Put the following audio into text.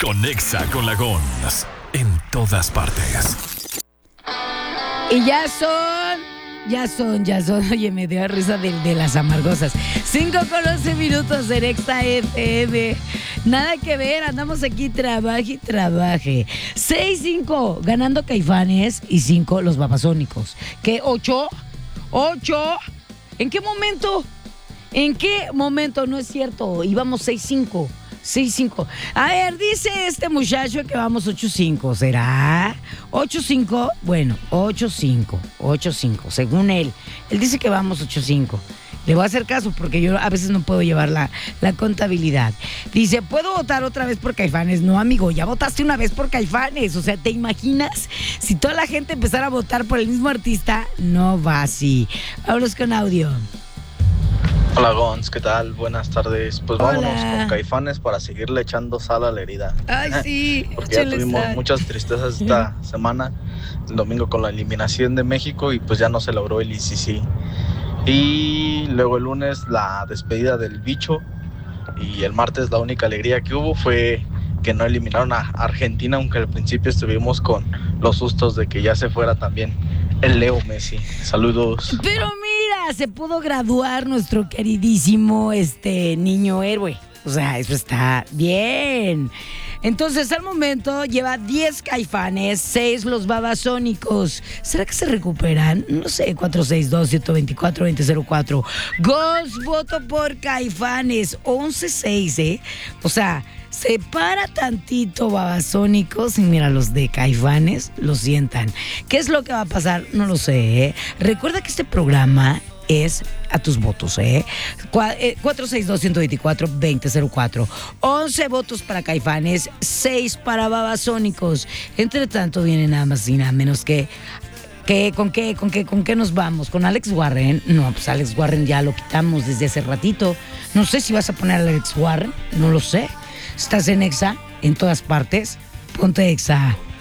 con Exa con la Gons. En todas partes. Y ya son. Oye, me dio risa de las amargosas. 5:11 en Exa FM. Nada que ver, andamos aquí, trabaje. 6-5, ganando Caifanes y 5 los Babasónicos. ¿Qué? ¿8? ¿En qué momento? No es cierto, íbamos 6-5. A ver, dice este muchacho que vamos 8-5. ¿Será? 8-5. Bueno, 8-5. Según él. Él dice que vamos 8-5. Le voy a hacer caso porque yo a veces no puedo llevar la contabilidad. Dice, ¿puedo votar otra vez por Caifanes? No, amigo, ya votaste una vez por Caifanes. O sea, ¿te imaginas? Si toda la gente empezara a votar por el mismo artista, no va así. Vámonos con audio. Hola Gons, ¿qué tal? Buenas tardes. Pues vámonos Hola. con Caifanes para seguirle echando sal a la herida. Ay, sí. Porque ya échale tuvimos sal. muchas tristezas esta semana. El domingo con la eliminación de México y pues ya no se logró el ICC. Y luego el lunes la despedida del bicho. Y el martes la única alegría que hubo fue que no eliminaron a Argentina, aunque al principio estuvimos con los sustos de que ya se fuera también el Leo Messi. Saludos. Pero mira, se pudo graduar nuestro queridísimo niño héroe. O sea, eso está bien. Entonces, al momento lleva 10 Caifanes, 6 los Babasónicos. ¿Será que se recuperan? No sé, 462-124-2004. Ghost, voto por Caifanes, 11-6, ¿eh? O sea, se para tantito Babasónicos y mira, los de Caifanes lo sientan. ¿Qué es lo que va a pasar? No lo sé, ¿eh? Recuerda que este programa es a tus votos, 462-124-2004. 11 votos para Caifanes, 6 para Babasónicos. Entre tanto viene nada más y nada menos que ¿Con qué nos vamos? ¿Con Alex Warren? No, pues Alex Warren ya lo quitamos desde hace ratito. No sé si vas a poner a Alex Warren, no lo sé. Estás en Exa, en todas partes. Ponte Exa.